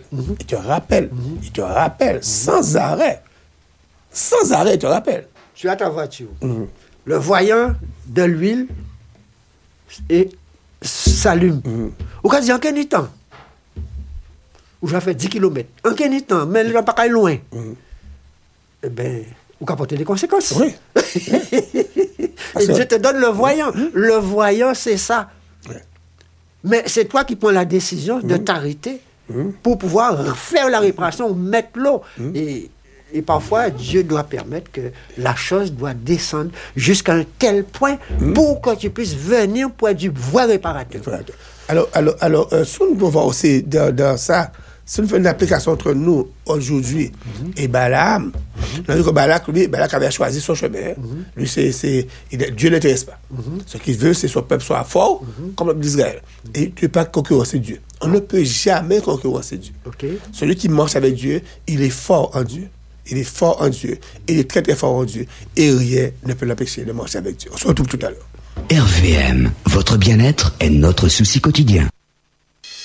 Il te rappelle. Il te rappelle sans arrêt. Sans arrêt, il te rappelle. Tu as ta voiture. Le voyant de l'huile s'allume. Ou quand tu dis en quel temps? Ou j'ai fait 10 km. En quel temps? Mais il n'est pas loin. Eh bien, ou qu'à porter des conséquences. Oui. Et Dieu te donne le voyant. Le voyant, c'est ça. Mais c'est toi qui prends la décision de t'arrêter pour pouvoir faire la réparation, mettre l'eau. Et parfois, Dieu doit permettre que la chose doit descendre jusqu'à un tel point pour que tu puisses venir pour être du voie réparateur. Alors, si nous pouvons voir aussi dans ça, si nous faisons une application entre nous aujourd'hui et Balaam, Balak avait choisi son chemin. Lui, Dieu ne l'intéresse pas. Ce qu'il veut, c'est que son peuple soit fort, comme le peuple d'Israël. Et tu ne peux pas concurrencer Dieu. On ne peut jamais concurrencer Dieu. Celui qui marche avec Dieu, il est fort en Dieu. Il est fort en Dieu. Il est très très fort en Dieu. Et rien ne peut l'empêcher de marcher avec Dieu. On se retrouve tout à l'heure. RVM, votre bien-être est notre souci quotidien.